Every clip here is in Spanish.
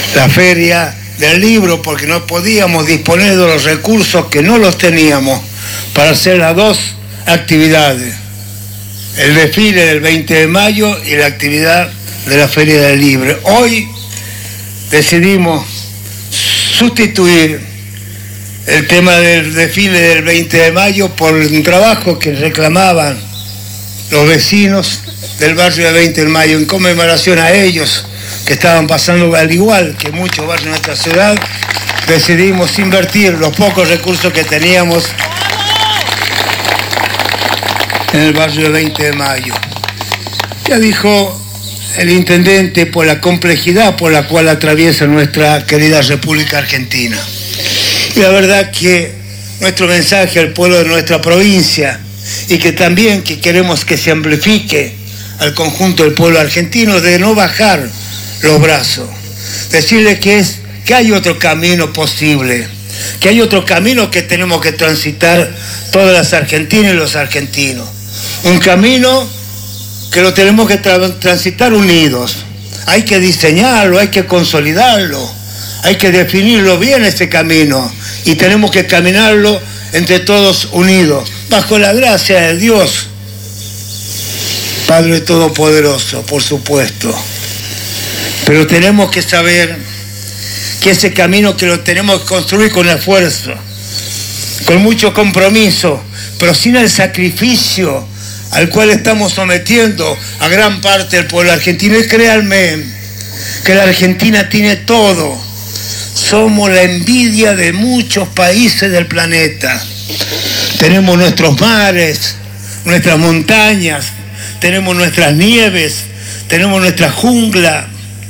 la Feria del Libro, porque no podíamos disponer de los recursos, que no los teníamos, para hacer las dos actividades: el desfile del 20 de mayo y la actividad de la Feria del Libro. Hoy decidimos sustituir el tema del desfile del 20 de mayo por un trabajo que reclamaban los vecinos del barrio de 20 de mayo, en conmemoración a ellos, que estaban pasando al igual que muchos barrios de nuestra ciudad. Decidimos invertir los pocos recursos que teníamos en el barrio de 20 de mayo. Ya dijo el intendente, por la complejidad por la cual atraviesa nuestra querida República Argentina. Y la verdad que nuestro mensaje al pueblo de nuestra provincia, y que también que queremos que se amplifique al conjunto del pueblo argentino, de no bajar los brazos, decirle que hay otro camino posible, que hay otro camino que tenemos que transitar todas las argentinas y los argentinos, un camino que lo tenemos que transitar unidos. Hay que diseñarlo, hay que consolidarlo, hay que definirlo bien ese camino, y tenemos que caminarlo entre todos unidos, bajo la gracia de Dios, Padre Todopoderoso, por supuesto. Pero tenemos que saber que ese camino que lo tenemos que construir con esfuerzo, con mucho compromiso, pero sin el sacrificio al cual estamos sometiendo a gran parte del pueblo argentino. Y créanme que la Argentina tiene todo. Somos la envidia de muchos países del planeta. Tenemos nuestros mares, nuestras montañas, tenemos nuestras nieves, tenemos nuestra jungla,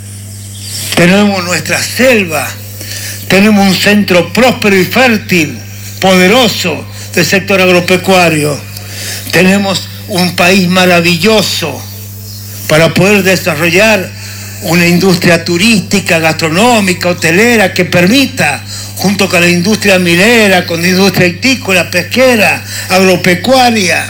tenemos nuestra selva, tenemos un centro próspero y fértil, poderoso del sector agropecuario. Tenemos un país maravilloso para poder desarrollar una industria turística, gastronómica, hotelera, que permita, junto con la industria minera, con la industria hictícola, pesquera, agropecuaria,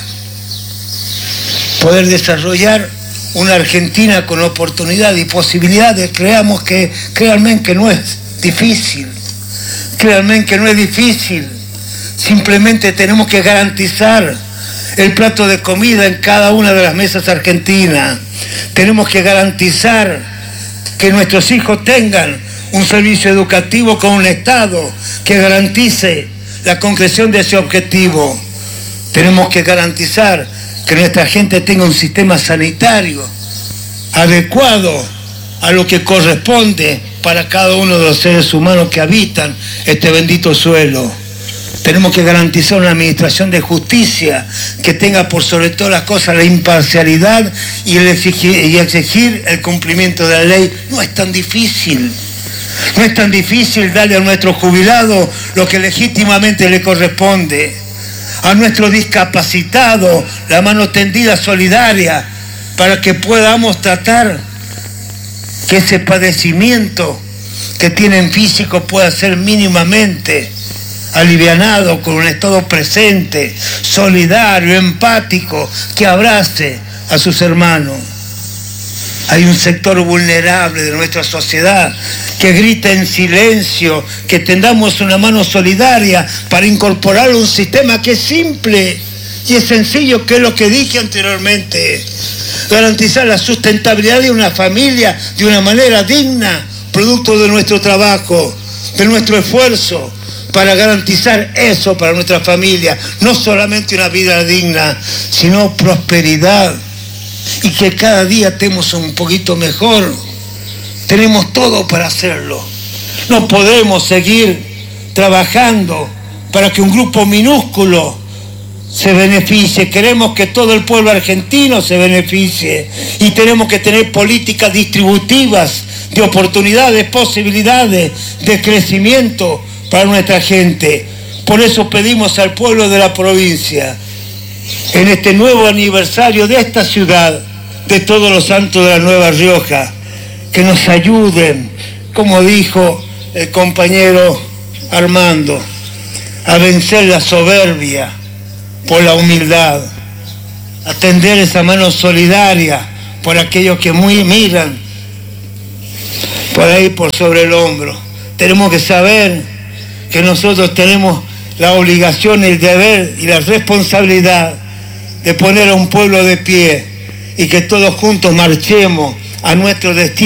poder desarrollar una Argentina con oportunidad y posibilidades. Créanme que no es difícil, créanme que no es difícil. Simplemente tenemos que garantizar el plato de comida en cada una de las mesas argentinas. Tenemos que garantizar que nuestros hijos tengan un servicio educativo con un Estado que garantice la concreción de ese objetivo. Tenemos que garantizar que nuestra gente tenga un sistema sanitario adecuado a lo que corresponde para cada uno de los seres humanos que habitan este bendito suelo. Tenemos que garantizar una administración de justicia que tenga por sobre todas las cosas la imparcialidad y exigir el cumplimiento de la ley. No es tan difícil. No es tan difícil darle a nuestro jubilado lo que legítimamente le corresponde. A nuestro discapacitado la mano tendida solidaria para que podamos tratar que ese padecimiento que tienen físico pueda ser mínimamente alivianado con un Estado presente, solidario, empático, que abrace a sus hermanos. Hay un sector vulnerable de nuestra sociedad que grita en silencio, que tendamos una mano solidaria para incorporar un sistema que es simple y es sencillo, que es lo que dije anteriormente: garantizar la sustentabilidad de una familia de una manera digna, producto de nuestro trabajo, de nuestro esfuerzo, para garantizar eso para nuestra familia, no solamente una vida digna, sino prosperidad, y que cada día estemos un poquito mejor. Tenemos todo para hacerlo. No podemos seguir trabajando para que un grupo minúsculo se beneficie. Queremos que todo el pueblo argentino se beneficie, y tenemos que tener políticas distributivas de oportunidades, posibilidades de crecimiento para nuestra gente. Por eso pedimos al pueblo de la provincia, en este nuevo aniversario de esta ciudad, de Todos los Santos de la Nueva Rioja, que nos ayuden, como dijo el compañero Armando, a vencer la soberbia por la humildad, a tender esa mano solidaria por aquellos que miran para ir por sobre el hombro. Tenemos que saber que nosotros tenemos la obligación, el deber y la responsabilidad de poner a un pueblo de pie y que todos juntos marchemos a nuestro destino.